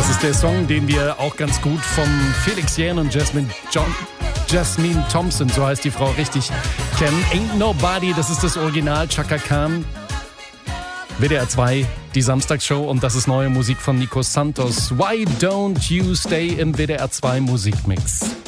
Das ist der Song, den wir auch ganz gut von Felix Jähn und Jasmine Thompson, so heißt die Frau richtig, kennen. Ain't Nobody, das ist das Original, Chaka Khan. WDR 2, die Samstagsshow, und das ist neue Musik von Nico Santos. Why don't you stay im WDR 2 Musikmix?